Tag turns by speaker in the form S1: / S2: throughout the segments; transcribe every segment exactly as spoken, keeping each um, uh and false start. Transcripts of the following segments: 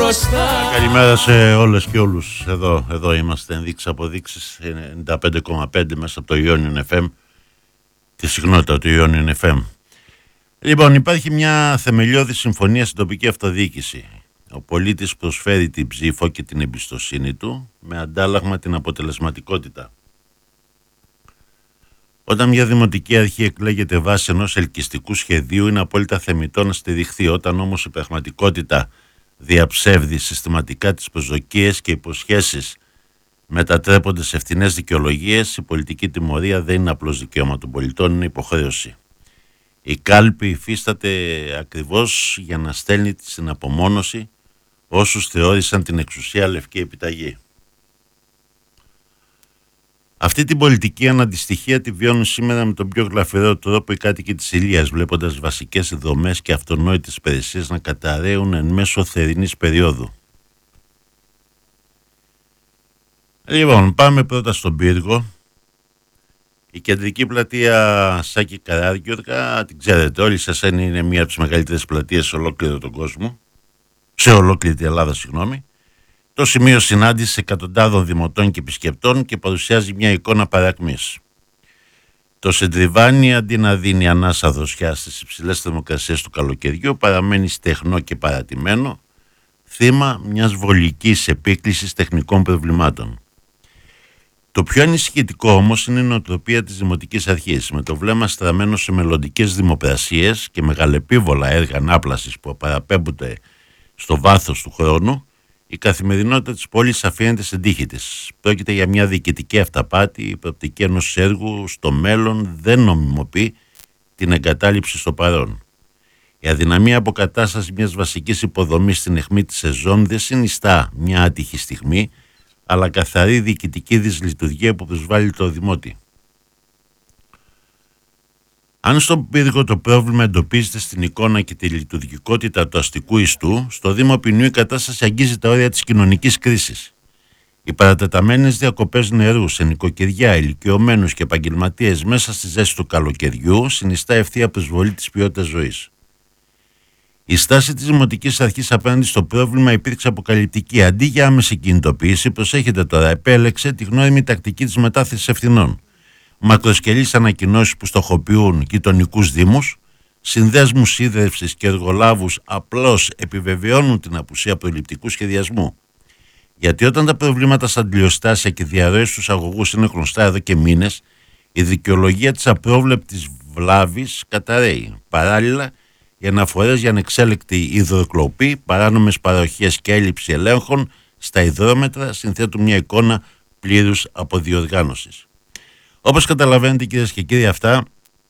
S1: μπροστά.
S2: Καλημέρα σε όλες και όλους. Εδώ, εδώ είμαστε, ενδείξεις αποδείξεις ενενήντα πέντε κόμμα πέντε μέσα από το Ionian εφ εμ, τη συχνότητα του Ionian εφ εμ. Λοιπόν, υπάρχει μια θεμελιώδη συμφωνία στην τοπική αυτοδιοίκηση. Ο πολίτης προσφέρει την ψήφο και την εμπιστοσύνη του με αντάλλαγμα την αποτελεσματικότητα. Όταν μια δημοτική αρχή εκλέγεται βάσει ενός ελκυστικού σχεδίου, είναι απόλυτα θεμιτό να στηριχθεί. Όταν όμως η πραγματικότητα διαψεύδει συστηματικά τις προσδοκίες και υποσχέσεις, μετατρέπονται σε ευθυνές δικαιολογίες, η πολιτική τιμωρία δεν είναι απλώς δικαίωμα των πολιτών, είναι υποχρέωση. Η κάλπη υφίσταται ακριβώς για να στέλνει στην απομόνωση όσους θεώρησαν την εξουσία λευκή επιταγή. Αυτή την πολιτική αναντιστοιχία τη βιώνουν σήμερα με τον πιο γλαφυρό τρόπο οι κάτοικοι της Ηλίας, βλέποντας βασικές δομές και αυτονόητες υπηρεσίες να καταραίουν εν μέσω θερινής περίοδου. Λοιπόν, πάμε πρώτα στον Πύργο. Η κεντρική πλατεία Σάκη Καράγιοργα, την ξέρετε όλοι σας, είναι μία από τις μεγαλύτερες πλατείες σε ολόκληρο τον κόσμο, σε ολόκληρη την Ελλάδα, συγγνώμη. Το σημείο συνάντησης εκατοντάδων δημοτών και επισκεπτών και παρουσιάζει μια εικόνα παρακμής. Το Σεντριβάνι, αντί να δίνει ανάσα δροσιά στις υψηλές θερμοκρασίες του καλοκαιριού, παραμένει στεγνό και παρατημένο, θύμα μιας βολικής επίκλησης τεχνικών προβλημάτων. Το πιο ανησυχητικό όμως είναι η νοοτροπία της Δημοτικής Αρχής, με το βλέμμα στραμμένο σε μελλοντικές δημοπρασίες και μεγαλεπίβολα έργα ανάπλασης που παραπέμπονται στο βάθος του χρόνου. Η καθημερινότητα της πόλης αφήνεται στην τύχη της. Πρόκειται για μια διοικητική αυταπάτη. Η προοπτική ενός έργου στο μέλλον δεν νομιμοποιεί την εγκατάλειψη στο παρόν. Η αδυναμία αποκατάσταση μιας βασικής υποδομής στην αιχμή της σεζόν δεν συνιστά μια άτυχη στιγμή, αλλά καθαρή διοικητική δυσλειτουργία που προσβάλλει το δημότη. Αν στον Πύργο το πρόβλημα εντοπίζεται στην εικόνα και τη λειτουργικότητα του αστικού ιστού, στο Δήμο Ποινιού η κατάσταση αγγίζει τα όρια της κοινωνικής κρίσης. Οι παρατεταμένες διακοπές νερού σε νοικοκυριά, ηλικιωμένους και επαγγελματίες μέσα στη ζέστη του καλοκαιριού συνιστά ευθεία προσβολή της ποιότητας ζωής. Η στάση της Δημοτικής Αρχής απέναντι στο πρόβλημα υπήρξε αποκαλυπτική. Αντί για άμεση κινητοποίηση, προσέχετε τώρα, επέλεξε τη γνώριμη τακτική της μετάθεσης ευθυνών. Μακροσκελείς ανακοινώσεις που στοχοποιούν γειτονικούς δήμους, συνδέσμους σύνδρευσης και εργολάβους απλώς επιβεβαιώνουν την απουσία προληπτικού σχεδιασμού. Γιατί όταν τα προβλήματα στα αντιλιοστάσια και διαρροές στους αγωγούς είναι γνωστά εδώ και μήνες, η δικαιολογία της απρόβλεπτης βλάβης καταρρέει. Παράλληλα, οι αναφορές για ανεξέλεκτη υδροκλοπή, παράνομες παροχές και έλλειψη ελέγχων στα υδρόμετρα συνθέτουν μια εικόνα πλήρους αποδιοργάνωσης. Όπως καταλαβαίνετε, κυρίες και κύριοι, αυτά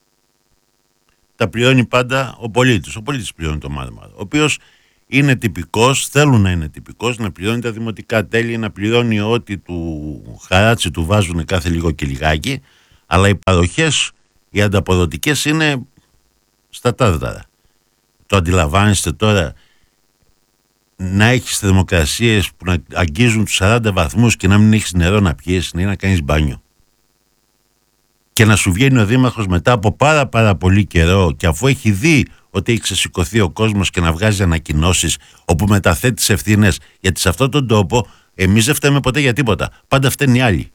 S2: τα πληρώνει πάντα ο πολίτης. Ο πολίτης πληρώνει το μάρμαρο, ο οποίος είναι τυπικός, θέλουν να είναι τυπικός, να πληρώνει τα δημοτικά τέλη, να πληρώνει ό,τι του χαράτσι του βάζουν κάθε λίγο και λιγάκι, αλλά οι παροχές, οι ανταποδοτικές είναι στα τάρταρα. Το αντιλαμβάνεστε τώρα να έχεις θερμοκρασίες που να αγγίζουν τους σαράντα βαθμούς και να μην έχεις νερό να πιείς ή να κάνεις μπάνιο? Και να σου βγαίνει ο δήμαρχος μετά από πάρα πάρα πολύ καιρό και αφού έχει δει ότι έχει ξεσηκωθεί ο κόσμος και να βγάζει ανακοινώσεις όπου μεταθέτει τις ευθύνες, γιατί σε αυτόν τον τόπο εμείς δεν φταίμε ποτέ για τίποτα. Πάντα φταίνει οι άλλοι.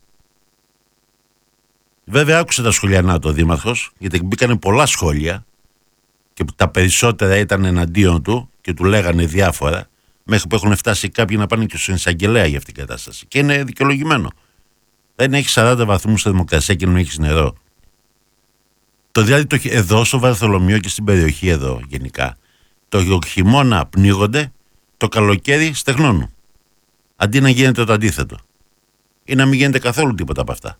S2: Βέβαια άκουσε τα σχολιανά το δήμαρχος, γιατί μπήκανε πολλά σχόλια και τα περισσότερα ήταν εναντίον του και του λέγανε διάφορα, μέχρι που έχουν φτάσει κάποιοι να πάνε και στον εισαγγελέα για αυτήν την κατάσταση. Και είναι δικαιολογημένο. Δεν έχει σαράντα βαθμούς θερμοκρασία και δεν έχει νερό. Το δηλαδή το, εδώ στο Βαρθολομείο και στην περιοχή εδώ γενικά, το χειμώνα πνίγονται, το καλοκαίρι στεγνώνουν. Αντί να γίνεται το αντίθετο. Ή να μην γίνεται καθόλου τίποτα από αυτά.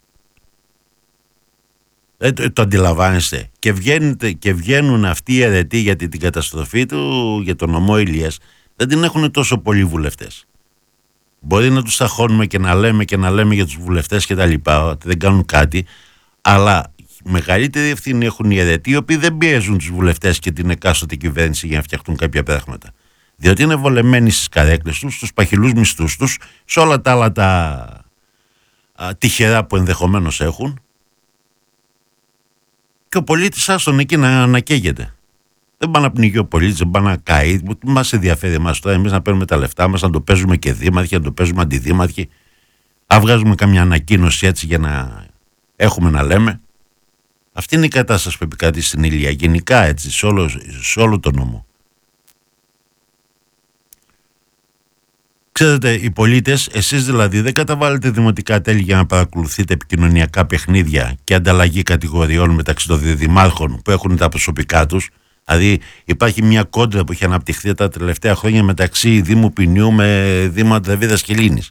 S2: Δεν το, το αντιλαμβάνεστε. Και, και βγαίνουν αυτοί οι αιρετοί γιατί την καταστροφή του για τον νομό Ηλίας δεν την έχουν τόσο πολλοί βουλευτές. Μπορεί να τους ταχώνουμε και να λέμε και να λέμε για τους βουλευτές και τα λοιπά, ότι δεν κάνουν κάτι, αλλά μεγαλύτερη ευθύνη έχουν οι αιρετοί, οι οποίοι δεν πιέζουν τους βουλευτές και την εκάστοτε κυβέρνηση για να φτιαχτούν κάποια πράγματα. Διότι είναι βολεμένοι στις καρέκλες τους, στους παχυλούς μισθούς τους, σε όλα τα άλλα τα α, τυχερά που ενδεχομένως έχουν, και ο πολίτης άστον εκεί να, να καίγεται. Δεν πάνε να πνιγεί ο πολίτης, δεν πάνε να καεί. Τι μας ενδιαφέρει εμάς τώρα, εμείς να παίρνουμε τα λεφτά μας, να το παίζουμε και δήμαρχοι, να το παίζουμε αντιδήμαρχοι. Αν βγάζουμε καμιά ανακοίνωση έτσι για να έχουμε να λέμε. Αυτή είναι η κατάσταση που επικρατεί στην Ηλία, γενικά έτσι, σε όλο, σε όλο το νόμο. Ξέρετε, οι πολίτες, εσείς δηλαδή δεν καταβάλλετε δημοτικά τέλη για να παρακολουθείτε επικοινωνιακά παιχνίδια και ανταλλαγή κατηγοριών μεταξύ των δημάρχων που έχουν τα προσωπικά τους. Δηλαδή υπάρχει μια κόντρα που έχει αναπτυχθεί τα τελευταία χρόνια μεταξύ Δήμου Ποινιού με Δήμο Δαβίδας Κιλίνης.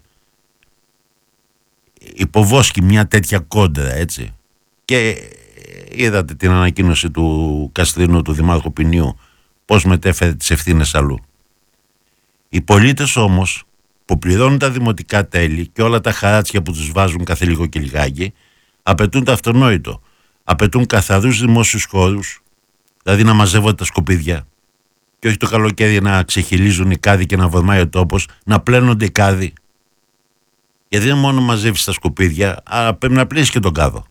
S2: Υποβόσκει μια τέτοια κόντρα, έτσι. Και είδατε την ανακοίνωση του Καστρίνου, του Δημάρχου Ποινιού, πώς μετέφερε τις ευθύνες αλλού. Οι πολίτες όμως που πληρώνουν τα δημοτικά τέλη και όλα τα χαράτσια που τους βάζουν κάθε λίγο και λιγάκι, απαιτούν το αυτονόητο. Απαιτούν καθαρούς δημόσιους χώρους, δηλαδή να μαζεύονται τα σκουπίδια και όχι το καλοκαίρι να ξεχυλίζουν οι κάδοι και να βρωμάει ο τόπος, να πλένονται οι κάδοι. Γιατί δεν μόνο μαζεύεις τα σκουπίδια, αλλά πρέπει να πλύνεις και τον κάδο.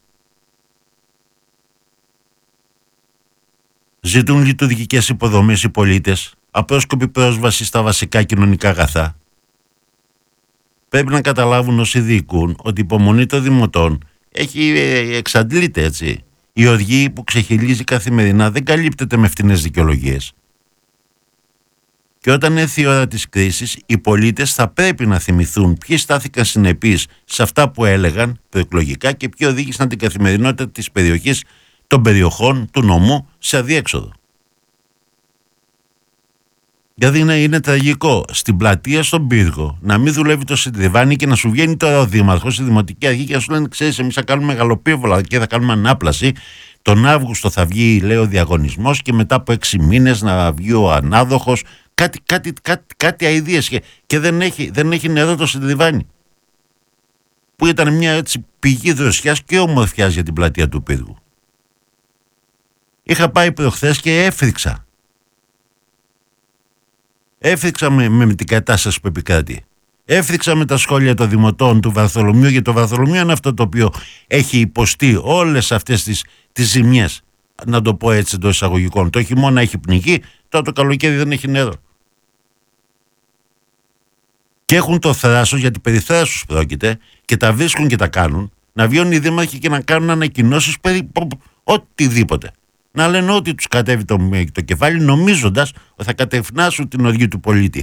S2: Ζητούν λειτουργικές υποδομές οι πολίτες, απρόσκοπη πρόσβαση στα βασικά κοινωνικά αγαθά. Πρέπει να καταλάβουν όσοι διοικούν ότι η υπομονή των δημοτών έχει εξαντλείται, έτσι. Η οργή που ξεχυλίζει καθημερινά δεν καλύπτεται με φτηνές δικαιολογίες. Και όταν έρθει η ώρα της κρίσης, οι πολίτες θα πρέπει να θυμηθούν ποιοι στάθηκαν συνεπείς σε αυτά που έλεγαν προεκλογικά και ποιοι οδήγησαν την καθημερινότητα της περιοχής, των περιοχών, του νομού σε αδιέξοδο. Δηλαδή είναι, είναι τραγικό στην πλατεία, στον πύργο, να μην δουλεύει το συντριβάνι και να σου βγαίνει τώρα ο δήμαρχος, η δημοτική αρχή και να σου λένε: ξέρεις, εμείς θα κάνουμε μεγαλοπίβολα και θα κάνουμε ανάπλαση. Τον Αύγουστο θα βγει, λέει, ο διαγωνισμός και μετά από έξι μήνες να βγει ο ανάδοχος. Κάτι, κάτι, κάτι, κάτι αηδίες και, και δεν, έχει, δεν έχει νερό το συντριβάνι. Που ήταν μια έτσι πηγή δροσιάς και ομορφιάς για την πλατεία του πύργου. Είχα πάει προχθές και έφρυξα. Έφρυξα με, με την κατάσταση που επικρατεί. Έφρυξα με τα σχόλια των δημοτών του Βαρθολομείου, γιατί το Βαρθολομείο είναι αυτό το οποίο έχει υποστεί όλες αυτές τις, τις ζημιές. Να το πω έτσι εντός εισαγωγικών. Το χειμώνα έχει πνιγεί, τώρα το καλοκαίρι δεν έχει νερό. Και έχουν το θράσος, γιατί περί θράσους πρόκειται, και τα βρίσκουν και τα κάνουν, να βγαίνουν οι δήμαρχοι και να κάνουν ανακοινώσεις περί οτιδήποτε. Να λένε ότι τους κατέβει το, το κεφάλι, νομίζοντας ότι θα κατευνάσουν την οργή του πολίτη.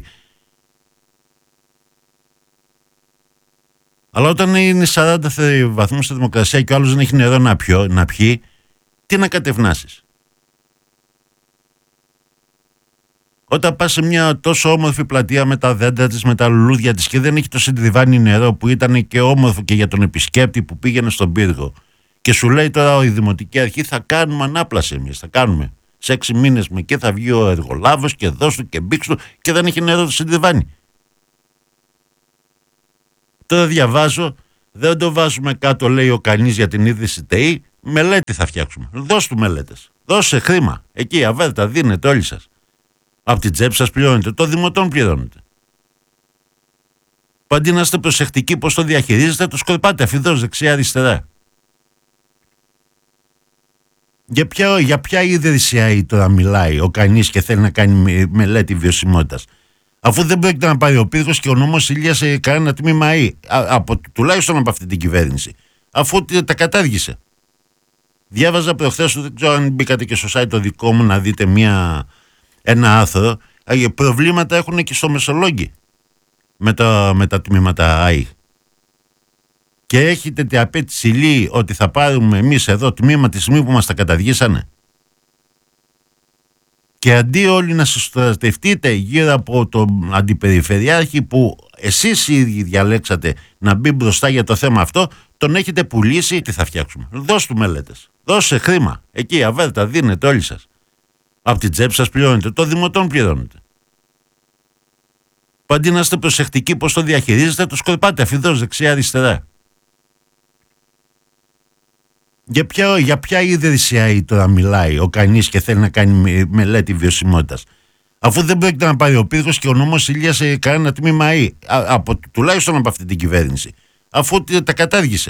S2: Αλλά όταν είναι σαράντα βαθμούς στη δημοκρασία και ο άλλος δεν έχει νερό να, πιω, να πιει, τι να κατευνάσεις. Όταν πας σε μια τόσο όμορφη πλατεία με τα δέντρα της, με τα λουλούδια της και δεν έχει το συντριβάνι νερό που ήταν και όμορφο και για τον επισκέπτη που πήγαινε στον πύργο, και σου λέει τώρα η Δημοτική Αρχή: θα κάνουμε ανάπλαση εμείς, θα κάνουμε. Σε έξι μήνες με και θα βγει ο εργολάβος και δώσ' του και μπήξ' του, και δεν έχει νερό το συντριβάνι. Τώρα διαβάζω, δεν το βάζουμε κάτω, λέει ο κανείς, για την ίδρυση ΤΕΗ, μελέτη θα φτιάξουμε. Δώσ' του μελέτες. Δώσε χρήμα. Εκεί αβέρτα δίνετε όλοι σας. Από την τσέπη σας πληρώνετε, το δημοτών πληρώνετε. Αντί να είστε προσεκτικοί πώς το διαχειρίζετε, το σκορπάτε αφιδώς δεξιά-αριστερά. Για ποια, για ποια ίδρυση τώρα μιλάει ο κανείς και θέλει να κάνει μελέτη βιωσιμότητας, αφού δεν πρόκειται να πάρει ο πύργος και ο νόμος Ηλίας σε κανένα τμήμα Ι, από, τουλάχιστον από αυτή την κυβέρνηση, αφού τα κατάργησε. Διάβαζα προχθές, δεν ξέρω αν μπήκατε και στο site το δικό μου να δείτε μια, ένα άρθρο. Προβλήματα έχουν και στο Μεσολόγγι με τα, με τα τμήματα Ι. Και έχετε την απέτηση, λέει, ότι θα πάρουμε εμείς εδώ τμήμα τη στιγμή που μας τα καταργήσανε. Και αντί όλοι να συστρατευτείτε γύρω από τον αντιπεριφερειάρχη που εσείς οι ίδιοι διαλέξατε να μπει μπροστά για το θέμα αυτό, τον έχετε πουλήσει. Τι θα φτιάξουμε? Δώσ' του μελέτες. Δώσε χρήμα. Εκεί αβέρτα δίνετε όλοι σας. Από την τσέπη σας πληρώνετε. Το δημοτών πληρώνετε. Αντί να είστε προσεκτικοί πώς το διαχειρίζετε, το σκορπάτε αφιδώς δεξιά-αριστερά. Για ποια, για ποια ίδρυση τώρα μιλάει ο κανείς και θέλει να κάνει μελέτη βιωσιμότητας, αφού δεν πρόκειται να πάρει ο πύργος και ο νόμος Ηλίας σε κανένα τμήμα Ι, από, τουλάχιστον από αυτή την κυβέρνηση, αφού τα κατάργησε.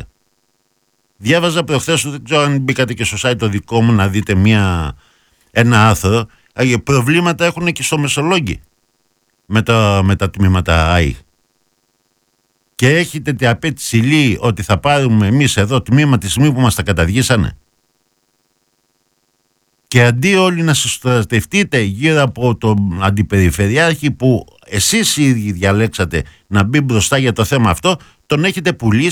S2: Διάβαζα προχθές, δεν ξέρω αν μπήκατε και στο site το δικό μου να δείτε μια, ένα άρθρο. Προβλήματα έχουν και στο Μεσολόγγι με τα, με τα τμήματα ΆΗ. Και έχετε την απέτηση λύει ότι θα πάρουμε εμείς εδώ τμήμα τη στιγμή που μας τα καταργήσανε. Και αντί όλοι να συστρατευτείτε γύρω από τον αντιπεριφερειάρχη που εσείς οι ίδιοι διαλέξατε να μπει μπροστά για το θέμα αυτό, τον έχετε πουλήσει